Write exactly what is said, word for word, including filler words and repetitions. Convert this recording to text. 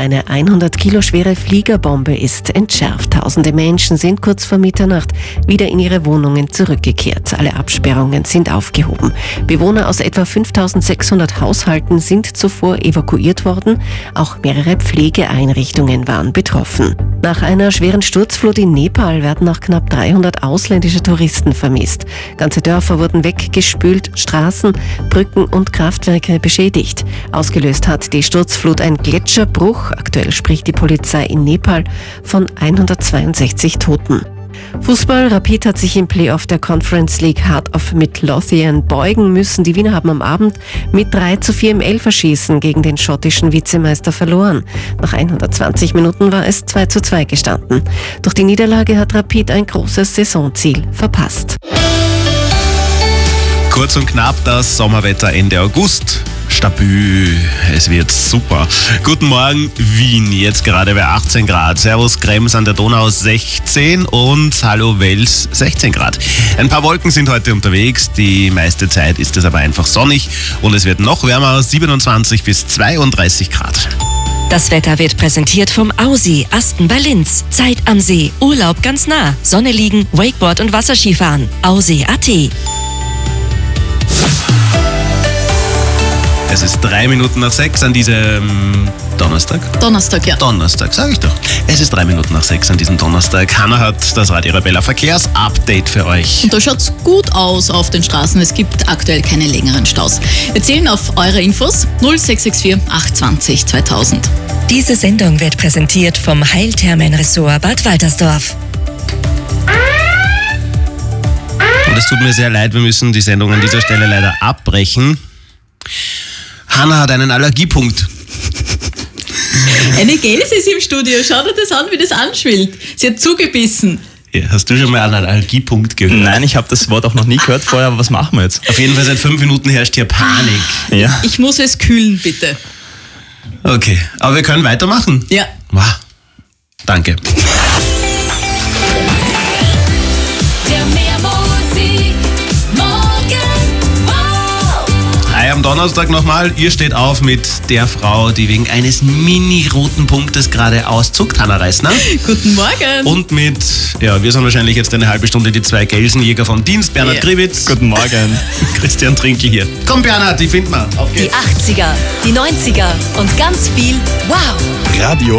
Eine hundert Kilo schwere Fliegerbombe ist entschärft. Tausende Menschen sind kurz vor Mitternacht wieder in ihre Wohnungen zurückgekehrt. Alle Absperrungen sind aufgehoben. Bewohner aus etwa fünftausendsechshundert Haushalten sind zuvor evakuiert worden. Auch mehrere Pflegeeinrichtungen waren betroffen. Nach einer schweren Sturzflut in Nepal werden noch knapp dreihundert ausländische Touristen vermisst. Ganze Dörfer wurden weggespült, Straßen, Brücken und Kraftwerke beschädigt. Ausgelöst hat die Sturzflut ein Gletscherbruch. Aktuell spricht die Polizei in Nepal von hundertzweiundsechzig Toten. Fußball. Rapid hat sich im Playoff der Conference League hart auf Midlothian beugen müssen. Die Wiener haben am Abend mit drei zu vier im Elferschießen gegen den schottischen Vizemeister verloren. Nach hundertzwanzig Minuten war es zwei zu zwei gestanden. Durch die Niederlage hat Rapid ein großes Saisonziel verpasst. Kurz und knapp das Sommerwetter Ende August. Stabil, es wird super. Guten Morgen, Wien, jetzt gerade bei achtzehn Grad. Servus Krems an der Donau sechzehn und Hallo Wels sechzehn Grad. Ein paar Wolken sind heute unterwegs, die meiste Zeit ist es aber einfach sonnig und es wird noch wärmer, siebenundzwanzig bis zweiunddreißig Grad. Das Wetter wird präsentiert vom Aussie Asten bei Linz. Zeit am See, Urlaub ganz nah, Sonne liegen, Wakeboard und Wasserskifahren. Aussie Punkt at. Es ist drei Minuten nach sechs an diesem Donnerstag. Donnerstag, ja. Donnerstag, sag ich doch. Es ist drei Minuten nach sechs an diesem Donnerstag. Hanna hat das Radio Arabella Verkehrsupdate für euch. Und da schaut's gut aus auf den Straßen. Es gibt aktuell keine längeren Staus. Wir zählen auf eure Infos null sechs sechs vier acht zwei null zweitausend. Diese Sendung wird präsentiert vom Heilthermenressort Bad Waltersdorf. Und es tut mir sehr leid, wir müssen die Sendung an dieser Stelle leider abbrechen. Hanna hat einen Allergiepunkt. Eine Gelse ist im Studio. Schau dir das an, wie das anschwillt. Sie hat zugebissen. Ja, hast du schon mal einen Allergiepunkt gehört? Nein, ich habe das Wort auch noch nie gehört vorher, aber was machen wir jetzt? Auf jeden Fall seit fünf Minuten herrscht hier Panik. Ja. Ich muss es kühlen, bitte. Okay, aber wir können weitermachen. Ja. Wow. Danke. Am Donnerstag nochmal, ihr steht auf mit der Frau, die wegen eines mini-roten Punktes gerade auszuckt, Hanna Reisner. Guten Morgen. Und mit, ja, wir sind wahrscheinlich jetzt eine halbe Stunde die zwei Gelsenjäger vom Dienst, Bernhard Yeah. Gribitz. Guten Morgen. Christian Trinkel hier. Komm Bernhard, die finden wir. Auf geht's. Die achtziger, die neunziger und ganz viel Wow. Radio